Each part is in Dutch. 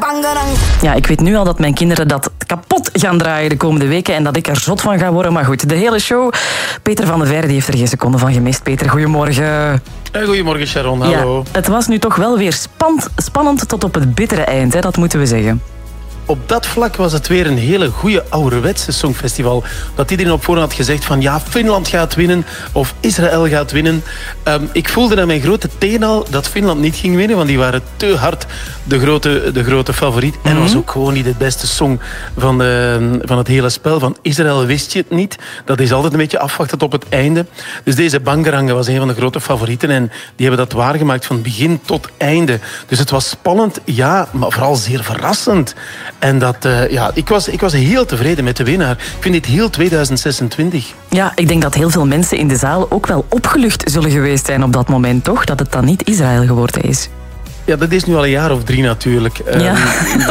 Ja, ik weet nu al dat mijn kinderen dat kapot gaan draaien de komende weken en dat ik er zot van ga worden. Maar goed, de hele show. Peter van de Veire die heeft er geen seconde van gemist. Peter, goedemorgen. Goedemorgen Sharon, hallo. Ja, het was nu toch wel weer spannend tot op het bittere eind, hè? Dat moeten we zeggen. Op dat vlak was het weer een hele goede ouderwetse songfestival. Dat iedereen op voorhand had gezegd van ja, Finland gaat winnen of Israël gaat winnen. Ik voelde aan mijn grote teen al dat Finland niet ging winnen, want die waren te hard de grote favoriet. En was ook gewoon niet de beste song van het hele spel. Van Israël wist je het niet. Dat is altijd een beetje afwachten op het einde. Dus deze Bangaranga was een van de grote favorieten en die hebben dat waargemaakt van begin tot einde. Dus het was spannend, ja, maar vooral zeer verrassend. En dat, ik was heel tevreden met de winnaar. Ik vind dit heel 2026. Ja, ik denk dat heel veel mensen in de zaal ook wel opgelucht zullen geweest zijn op dat moment, toch? Dat het dan niet Israël geworden is. Ja, dat is nu al een jaar of 3 natuurlijk. Ja, in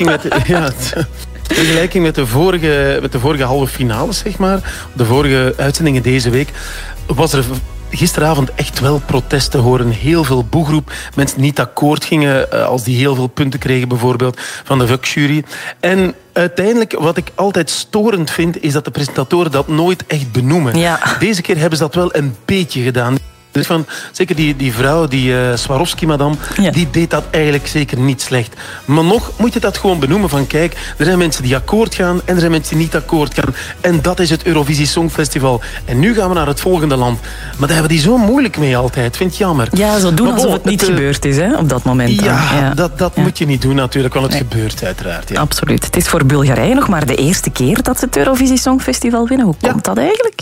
vergelijking met de vorige halve finale, zeg maar, de vorige uitzendingen deze week, was er gisteravond echt wel protest te horen. Heel veel boegroep. Mensen niet akkoord gingen als die heel veel punten kregen, bijvoorbeeld van de VUC-jury. En uiteindelijk, wat ik altijd storend vind, is dat de presentatoren dat nooit echt benoemen. Ja. Deze keer hebben ze dat wel een beetje gedaan. Dus zeker die vrouw, die Swarovski-madame, die deed dat eigenlijk zeker niet slecht. Maar nog moet je dat gewoon benoemen van kijk, er zijn mensen die akkoord gaan en er zijn mensen die niet akkoord gaan. En dat is het Eurovisie Songfestival. En nu gaan we naar het volgende land. Maar daar hebben die zo moeilijk mee altijd. Vind je jammer. Ja, zo doen alsof het niet gebeurd is, hè, op dat moment. Ja, dat moet je niet doen natuurlijk, want het gebeurt uiteraard. Ja. Absoluut. Het is voor Bulgarije nog maar de eerste keer dat ze het Eurovisie Songfestival winnen. Hoe komt dat eigenlijk?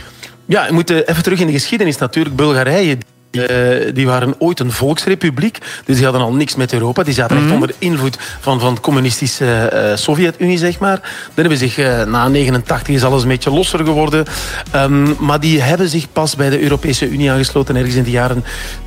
Ja, we moeten even terug in de geschiedenis natuurlijk. Bulgarije, die waren ooit een volksrepubliek. Dus die hadden al niks met Europa. Die zaten echt onder invloed van de communistische Sovjet-Unie, zeg maar. Dan hebben zich na 89 is alles een beetje losser geworden. Maar die hebben zich pas bij de Europese Unie aangesloten ergens in de jaren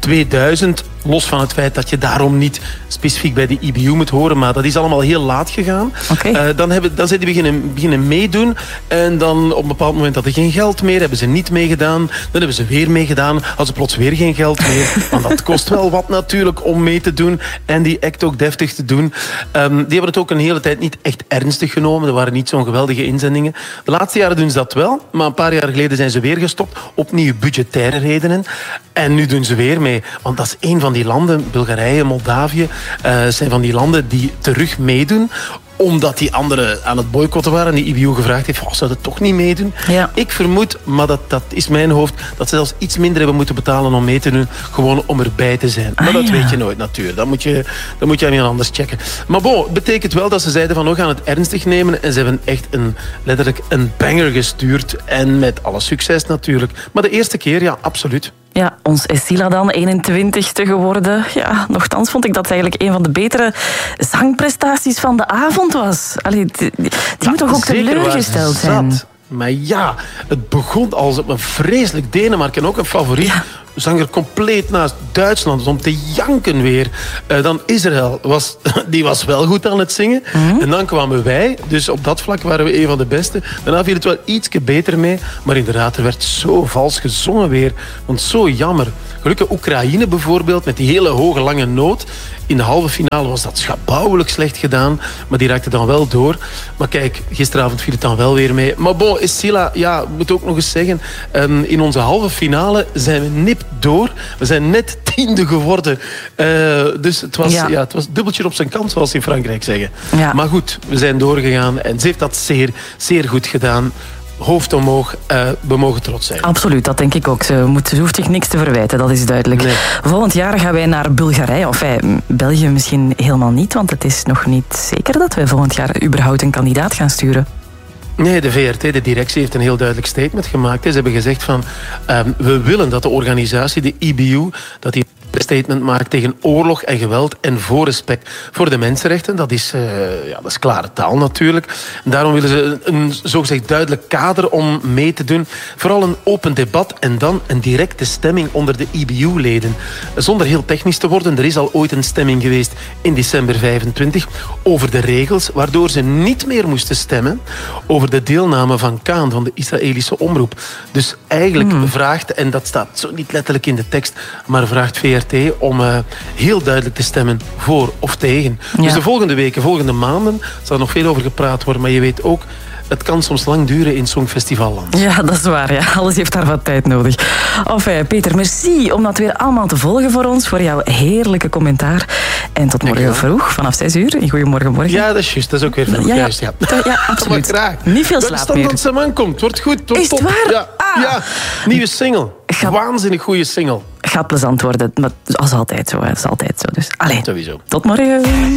2000. Los van het feit dat je daarom niet specifiek bij de IBU moet horen. Maar dat is allemaal heel laat gegaan. Okay. Dan zijn die beginnen meedoen. En dan op een bepaald moment hadden ze geen geld meer. Hebben ze niet meegedaan. Dan hebben ze weer meegedaan. Hadden ze plots weer geen geld meer. Want dat kost wel wat natuurlijk om mee te doen. En die act ook deftig te doen. Die hebben het ook een hele tijd niet echt ernstig genomen. Er waren niet zo'n geweldige inzendingen. De laatste jaren doen ze dat wel. Maar een paar jaar geleden zijn ze weer gestopt. Opnieuw budgettaire redenen. En nu doen ze weer mee. Want dat is één van die landen, Bulgarije, Moldavië, zijn van die landen die terug meedoen omdat die anderen aan het boycotten waren en die IBU gevraagd heeft, zou dat toch niet meedoen? Ja. Ik vermoed, maar dat is mijn hoofd, dat ze zelfs iets minder hebben moeten betalen om mee te doen, gewoon om erbij te zijn. Maar dat weet je nooit natuurlijk. Dat moet je aan iemand anders checken. Maar bon, betekent wel dat ze zeiden van, we gaan het ernstig nemen en ze hebben echt letterlijk een banger gestuurd en met alle succes natuurlijk. Maar de eerste keer, ja, absoluut. Ja, ons Essila dan, 21ste geworden. Ja, nochtans vond ik dat eigenlijk een van de betere zangprestaties van de avond was. Allee, die moet toch ook teleurgesteld zijn? Maar ja, het begon als een vreselijk Denemarken, ook een favoriet. Ja. Zang er compleet naast Duitsland om te janken weer. Dan Israël, die was wel goed aan het zingen. En dan kwamen wij, dus op dat vlak waren we een van de beste. Daarna viel het wel ietsje beter mee. Maar inderdaad, er werd zo vals gezongen weer. Want zo jammer. Gelukkig Oekraïne bijvoorbeeld, met die hele hoge lange noot. In de halve finale was dat schabouwelijk slecht gedaan. Maar die raakte dan wel door. Maar kijk, gisteravond viel het dan wel weer mee. Maar bon, Essila, ja, moet ook nog eens zeggen. In onze halve finale zijn we nipt door. We zijn net 10e geworden. Dus het was dubbeltje op zijn kant, zoals ze in Frankrijk zeggen. Ja. Maar goed, we zijn doorgegaan. En ze heeft dat zeer, zeer goed gedaan. Hoofd omhoog, we mogen trots zijn. Absoluut, dat denk ik ook. Ze hoeft zich niks te verwijten, dat is duidelijk. Nee. Volgend jaar gaan wij naar Bulgarije. Of België misschien helemaal niet, want het is nog niet zeker dat wij volgend jaar überhaupt een kandidaat gaan sturen. Nee, de VRT, de directie, heeft een heel duidelijk statement gemaakt. Ze hebben gezegd van, we willen dat de organisatie, de IBU, dat die een statement maakt tegen oorlog en geweld en voor respect voor de mensenrechten. Dat is klare taal natuurlijk. En daarom willen ze een zogezegd duidelijk kader om mee te doen. Vooral een open debat en dan een directe stemming onder de IBU-leden. Zonder heel technisch te worden, er is al ooit een stemming geweest in december 25 over de regels, waardoor ze niet meer moesten stemmen over de deelname van Kaan, van de Israëlische omroep. Dus eigenlijk vraagt, en dat staat zo niet letterlijk in de tekst, maar vraagt VRT VRT om heel duidelijk te stemmen voor of tegen. Ja. Dus de volgende weken, volgende maanden, zal er nog veel over gepraat worden. Maar je weet ook, het kan soms lang duren in Songfestivalland. Ja, dat is waar. Ja. Alles heeft daar wat tijd nodig. Enfin, Peter, merci om dat weer allemaal te volgen voor ons. Voor jouw heerlijke commentaar. En tot morgen vroeg, vanaf 6 uur. Goedemorgen, morgen. Ja, dat is juist. Dat is ook weer vroeg. Ja, Juist, ja. Ja, absoluut. Maar graag. Niet veel slaap meer. Dat het komt. Wordt goed. Wordt Is het top. waar? Ja. Ah. Ja. Nieuwe single. Waanzinnig goede single. Gaat plezant worden. Maar dat is altijd zo. Dat is altijd zo. Dus, allee, Sowieso. tot morgen.